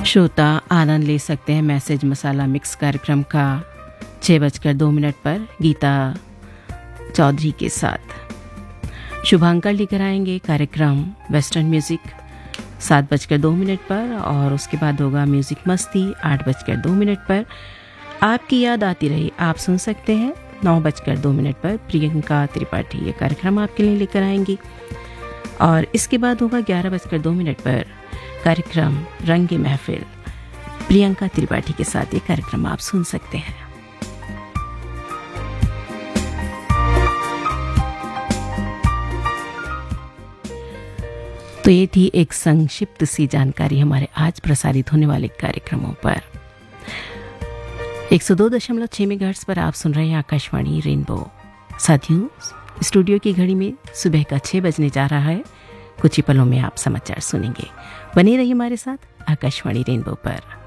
श्रोता आनंद ले सकते हैं मैसेज मसाला मिक्स कार्यक्रम का 6:02 पर गीता चौधरी के साथ। शुभांकर लेकर आएंगे कार्यक्रम वेस्टर्न म्यूजिक 7:02 पर और उसके बाद होगा म्यूजिक मस्ती 8:02 पर। आपकी याद आती रही आप सुन सकते हैं 9:02 पर। प्रियंका त्रिपाठी ये कार्यक्रम आपके लिए लेकर आएंगी और इसके बाद होगा 11:02 पर कार्यक्रम रंगे महफिल। प्रियंका त्रिपाठी के साथ ये कार्यक्रम आप सुन सकते हैं। तो ये थी एक संक्षिप्त सी जानकारी हमारे आज प्रसारित होने वाले कार्यक्रमों पर। 102.6 मेगाहर्ट्ज़ पर आप सुन रहे हैं आकाशवाणी रेनबो। साथियों, स्टूडियो की घड़ी में सुबह का 6 बजने जा रहा है। कुछ ही पलों में आप समाचार सुनेंगे। बने रहिए हमारे साथ आकाशवाणी रेनबो पर।